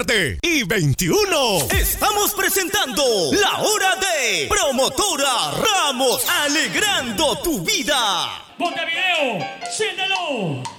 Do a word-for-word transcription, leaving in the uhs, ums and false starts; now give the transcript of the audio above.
tarde y veintiuno. Estamos presentando La Hora de Promotora Ramos, alegrando tu vida. Montevideo, siéntelo.